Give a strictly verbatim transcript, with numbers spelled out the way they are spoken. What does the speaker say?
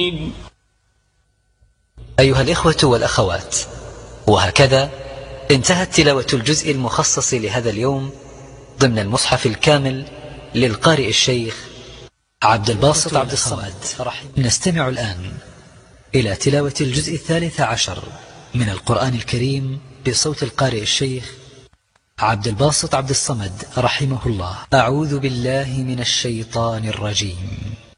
أيها الإخوة والأخوات، وهكذا انتهت تلاوة الجزء المخصص لهذا اليوم ضمن المصحف الكامل للقارئ الشيخ عبد الباسط عبد الصمد. نستمع الآن إلى تلاوة الجزء الثالث عشر من القرآن الكريم بصوت القارئ الشيخ عبد الباسط عبد الصمد رحمه الله. أعوذ بالله من الشيطان الرجيم.